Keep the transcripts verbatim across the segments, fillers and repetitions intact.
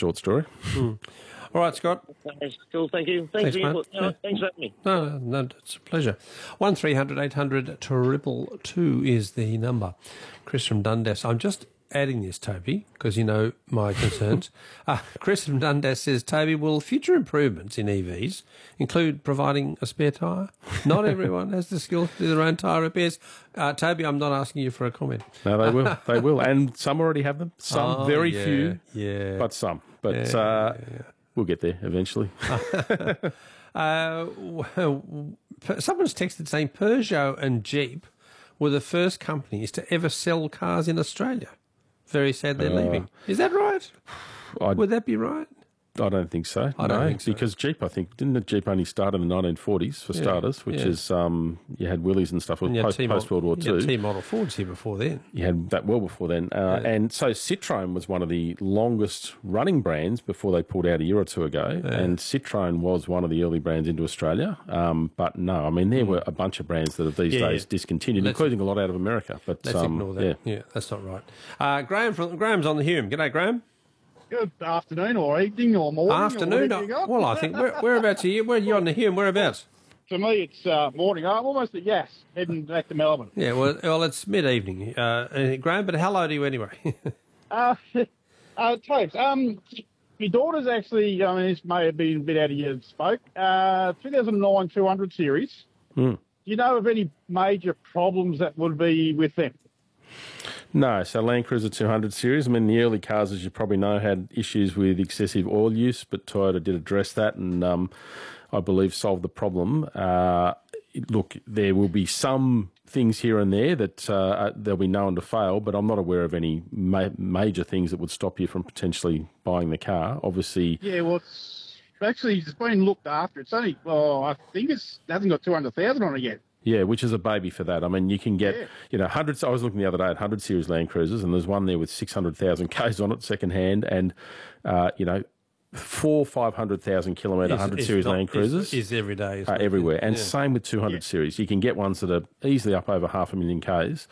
short story. Mm. All right, Scott. That's cool, thank you. Thanks, Thanks, for your mate. input. No, Yeah. Thanks for having me. No, no, no, it's a pleasure. One three hundred eight hundred triple two is the number. Chris from Dundas. I'm just adding this, Toby, because you know my concerns. uh, Chris from Dundas says, Toby, will future improvements in E Vs include providing a spare tyre? Not everyone has the skill to do their own tyre repairs. Uh, Toby, I'm not asking you for a comment. No, they will. They will. And some already have them. Some, Oh, very yeah, few, yeah. but some. But Yeah, uh, yeah, yeah. we'll get there eventually. Uh, well, someone's texted saying Peugeot and Jeep were the first companies to ever sell cars in Australia. Very sad they're Uh, leaving. Is that right? I, Would that be right? I don't think so. I don't no, think so. Because Jeep, I think, didn't the Jeep only start in the nineteen forties for Yeah, starters, which yeah. is, um, you had Willys and stuff, And you had post, T-Model- post World War you Two. had T-Model Fords here before then. You had that well before then. Uh, Yeah. And so Citroën was one of the longest running brands before they pulled out a year or two ago. Yeah. And Citroën was one of the early brands into Australia. Um, but no, I mean, there were a bunch of brands that have these Yeah, days yeah. discontinued, Let's- including a lot out of America. But Let's um, ignore that. Yeah. Yeah. that's not right. Uh, Graham from Graham's on the Hume. G'day, Graham. Good afternoon or evening or morning. Afternoon. Or whatever you got. Well, I think where, whereabouts are you? Where are you on the Hume? Whereabouts? For me, it's uh, morning. I'm almost at Yass, heading back to Melbourne. Yeah, well, well, it's mid-evening, uh, uh, Graham. But hello to you anyway. Uh, uh, Topes, um, my daughter's actually, I mean, this may have been a bit out of your spoke, uh, two thousand nine two hundred series. Hmm. Do you know of any major problems that would be with them? No, so Land Cruiser two hundred series, I mean, the early cars, as you probably know, had issues with excessive oil use, but Toyota did address that and um, I believe solved the problem. Uh, look, there will be some things here and there that uh, they'll be known to fail, but I'm not aware of any ma- major things that would stop you from potentially buying the car. Obviously, Yeah, well, it's actually, it's been looked after. It's only, well, I think it's hasn't got two hundred thousand on it yet. yeah, which is a baby for that. I mean, you can get, Yeah. you know, hundreds. I was looking the other day at one hundred series Land Cruisers, and there's one there with six hundred thousand Ks on it, second hand, and, uh, you know, four, five hundred thousand kilometre Is- one hundred is series not- Land Cruisers. is, is every day. isn't are it? everywhere. And Yeah. same with two hundred series. You can get ones that are easily up over half a million Ks.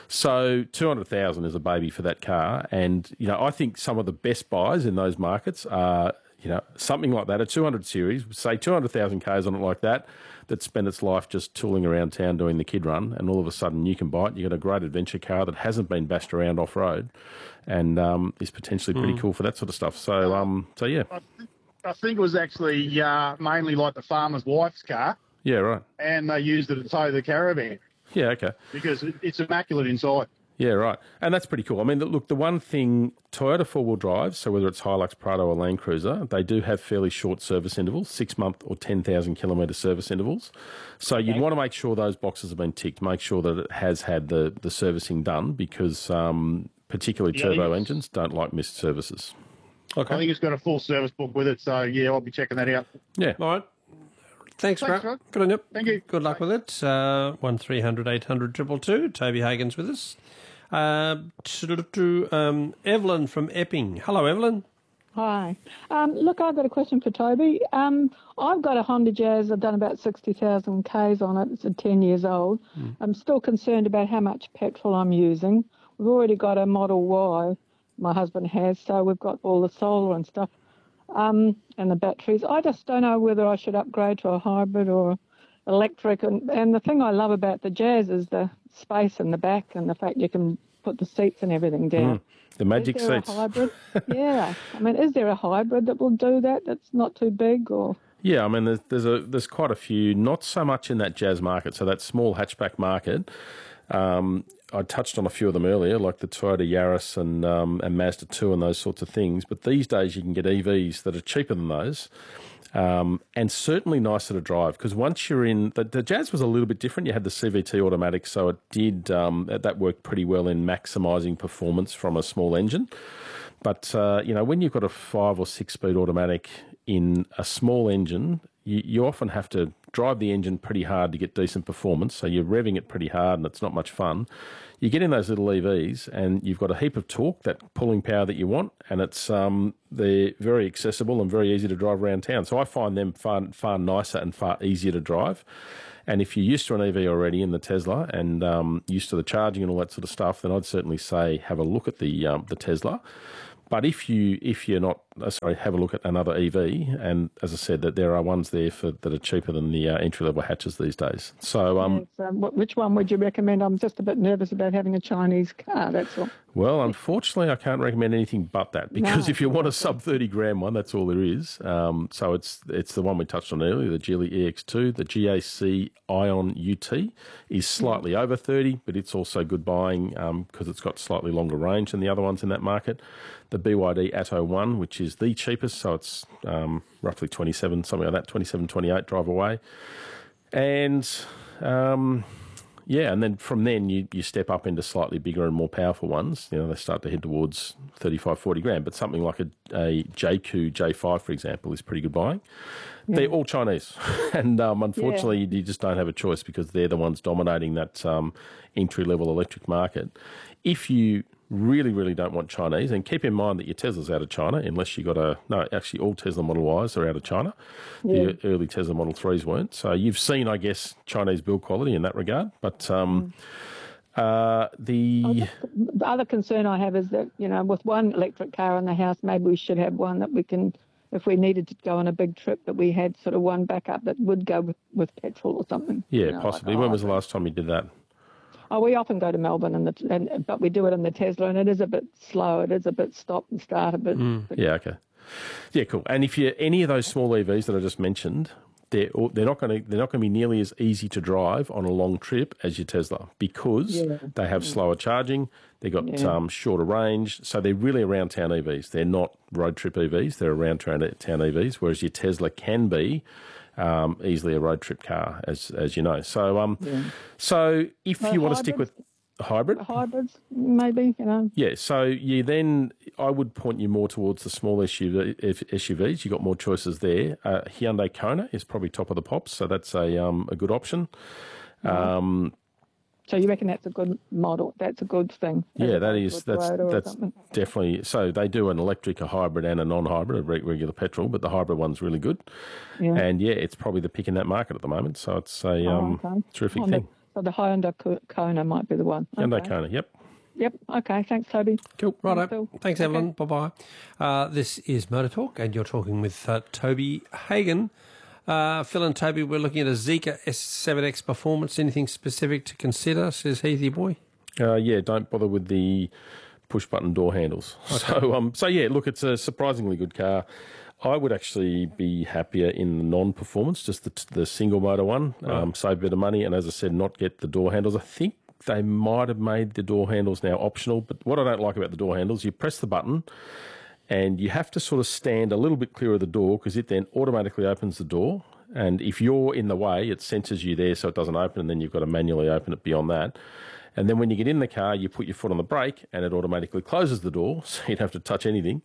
So two hundred thousand is a baby for that car. And, you know, I think some of the best buys in those markets are, you know, something like that, a two hundred series, say two hundred thousand Ks on it like that, that spent its life just tooling around town doing the kid run, and all of a sudden you can buy it. You get a great adventure car that hasn't been bashed around off road, and um, is potentially pretty Mm. cool for that sort of stuff. So, um, so yeah, I, th- I think it was actually uh, mainly like the farmer's wife's car, yeah, right, and they used it to tow the caravan yeah, okay. because it, it's immaculate inside. Yeah, right. And that's pretty cool. I mean, look, the one thing, Toyota four-wheel drive, so whether it's Hilux, Prado or Land Cruiser, they do have fairly short service intervals, six-month or ten thousand kilometre service intervals. So you'd want to make sure those boxes have been ticked, make sure that it has had the, the servicing done, because um, particularly Yeah, turbo yes. engines don't like missed services. I think it's got a full service book with it, so yeah, I'll be checking that out. Yeah. All right. Thanks, Thanks, Grant. Rod. Good on you. Thank you. Good luck with it. Uh, one three hundred eight hundred triple two. Toby Hagen's with us. Uh, to, um, Evelyn from Epping. Hello, Evelyn. Hi. Um, look, I've got a question for Toby. Um, I've got a Honda Jazz. I've done about sixty thousand Ks on it. It's ten years old. Mm. I'm still concerned about how much petrol I'm using. We've already got a Model Y, my husband has, so we've got all the solar and stuff um, and the batteries. I just don't know whether I should upgrade to a hybrid or electric. And, and the thing I love about the Jazz is the space in the back and the fact you can put the seats and everything down. Mm. The magic is there seats. A hybrid? Yeah. I mean, is there a hybrid that will do that that's not too big or... Yeah, I mean, there's there's a there's quite a few, not so much in that Jazz market, so that small hatchback market. Um, I touched on a few of them earlier, like the Toyota Yaris and um, and Mazda two and those sorts of things. But these days you can get E Vs that are cheaper than those, um, and certainly nicer to drive. Because once you're in, the, the Jazz was a little bit different. You had the C V T automatic, so it did um, that, that worked pretty well in maximising performance from a small engine. But uh, you know, when you've got a five or six speed automatic in a small engine, you, you often have to drive the engine pretty hard to get decent performance. So you're revving it pretty hard and it's not much fun. You get in those little E Vs and you've got a heap of torque, that pulling power that you want, and it's um, they're very accessible and very easy to drive around town. So I find them far, far nicer and far easier to drive. And if you're used to an E V already in the Tesla and um, used to the charging and all that sort of stuff, then I'd certainly say have a look at the um, the Tesla. But if you if you're not uh, sorry, have a look at another E V. And as I said, that there are ones there for that are cheaper than the uh, entry level hatches these days. So, um, Yes, um, wh- which one would you recommend? I'm just a bit nervous about having a Chinese car. That's all. well, unfortunately, I can't recommend anything but that because No, if you want a sub thirty gram one, that's all there is. Um, so it's it's the one we touched on earlier, the Geely E X two, the G A C Ion U T is slightly over thirty, but it's also good buying because um, it's got slightly longer range than the other ones in that market. The B Y D Atto one, which is the cheapest, so it's um, roughly twenty-seven, something like that, twenty-seven, twenty-eight drive away. And um, yeah, and then from then you, you step up into slightly bigger and more powerful ones. You know, they start to head towards thirty-five, forty grand, but something like a, a J Q J five, for example, is pretty good buying. Yeah. They're all Chinese, and um, unfortunately yeah. you just don't have a choice because they're the ones dominating that um, entry-level electric market. If you really, really don't want Chinese, and keep in mind that your Tesla's out of China, unless you got a, no, actually all Tesla Model Ys are out of China. Yeah. The early Tesla Model threes weren't. So you've seen, I guess, Chinese build quality in that regard. But um, mm. uh, the... Oh, just, the other concern I have is that, you know, with one electric car in the house, maybe we should have one that we can, if we needed to go on a big trip, that we had sort of one backup that would go with, with petrol or something. Yeah, you know, possibly. Like, when oh, was the last time you did that? Oh, we often go to Melbourne, and, the, and but we do it in the Tesla, and it is a bit slow. It is a bit stop and start a bit. Mm. Yeah, okay. Yeah, cool. And if you any of those small E Vs that I just mentioned, they're they're not going to they're not going to be nearly as easy to drive on a long trip as your Tesla because yeah. they have slower charging. They've got yeah. um, shorter range, so they're really around town E Vs. They're not road trip E Vs. They're around town E Vs. Whereas your Tesla can be. Um, easily a road trip car, as as you know. So, um, yeah. so if so you want to stick with hybrid, hybrids, maybe, you know. Yeah. So you then, I would point you more towards the small S U V, S U Vs. You got more choices there. Uh, Hyundai Kona is probably top of the pops, so that's a um a good option. Yeah. Um, So you reckon that's a good model? That's a good thing? Yeah, that is. That's that's definitely. So they do an electric, a hybrid, and a non-hybrid, a regular petrol, but the hybrid one's really good. Yeah. And yeah, it's probably the pick in that market at the moment. So it's a oh, um, okay. terrific oh, thing. The, so the Hyundai Kona might be the one. Hyundai okay. Kona, yep. Yep. Okay. Thanks, Toby. Cool. Righto. Thanks, Evelyn. Okay. Bye bye. Uh, this is Motor Talk, and you're talking with uh, Toby Hagan. Uh, Phil and Toby, we're looking at a Zeekr S seven X Performance. Anything specific to consider, says Heathy boy? Uh, yeah, don't bother with the push-button door handles. Okay. So, um, so yeah, look, it's a surprisingly good car. I would actually be happier in the non-performance, just the, the single-motor one, right. um, save a bit of money, and as I said, not get the door handles. I think they might have made the door handles now optional, but what I don't like about the door handles, you press the button, and you have to sort of stand a little bit clear of the door because it then automatically opens the door. And if you're in the way, it senses you there so it doesn't open, and then you've got to manually open it beyond that. And then when you get in the car, you put your foot on the brake and it automatically closes the door so you don't have to touch anything,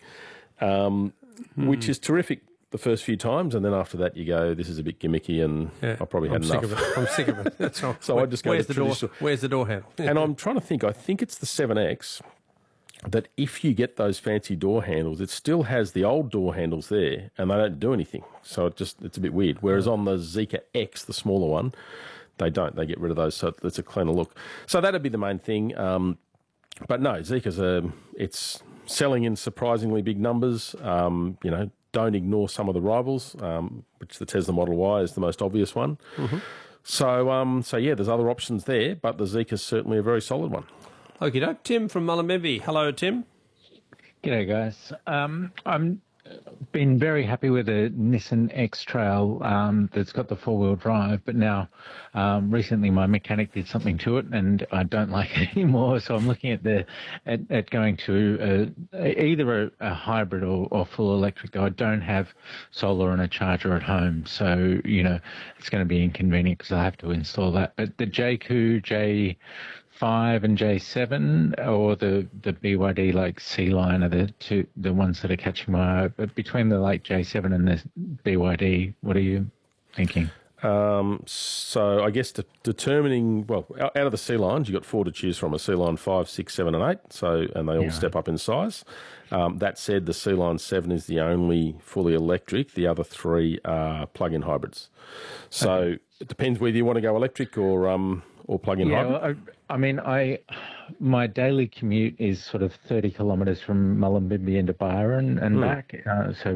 um, hmm. which is terrific the first few times. And then after that, you go, this is a bit gimmicky and yeah, I probably had I'm enough. Sick of it. I'm sick of it. That's all. So Where, I just go where's to the traditional. door? Where's the door handle? And I'm trying to think, I think it's the seven X. That if you get those fancy door handles, it still has the old door handles there and they don't do anything. So it just it's a bit weird. Whereas on the Zeekr X, the smaller one, they don't. They get rid of those, so it's a cleaner look. So that'd be the main thing. Um, but no, Zeekr's a, it's selling in surprisingly big numbers. Um, you know, don't ignore some of the rivals, um, which the Tesla Model Y is the most obvious one. Mm-hmm. So, um, so yeah, there's other options there, but the Zeekr's certainly a very solid one. Okie doke. Tim from Mullumbimby. Hello, Tim. G'day, guys. Um, I'm been very happy with the Nissan X-Trail um, that's got the four-wheel drive, but now um, recently my mechanic did something to it and I don't like it anymore. So I'm looking at the at, at going to uh, either a, a hybrid or, or full electric. I don't have solar and a charger at home, so you know it's going to be inconvenient because I have to install that. But the J Q J five and J seven or the, the B Y D like C line are the two the ones that are catching my eye. But between the like J seven and the B Y D, what are you thinking? Um, so I guess de- determining well out, out of the C lines, you've got four to choose from: a C line five, six, seven, and eight. So and they all yeah. step up in size. Um, that said, the C line seven is the only fully electric. The other three are plug-in hybrids. So okay. It depends whether you want to go electric or um or plug-in yeah, hybrid. Well, I, I mean, I my daily commute is sort of thirty kilometres from Mullumbimby into Byron and Hmm. back. Uh, so